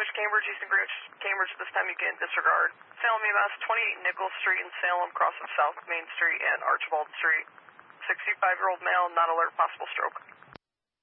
Greenwich, Cambridge, East and Greenwich, Cambridge. This time you can disregard. Salem, EMS, 28 Nichols Street in Salem, cross of South Main Street and Archibald Street. 65-year-old male, not alert, possible stroke.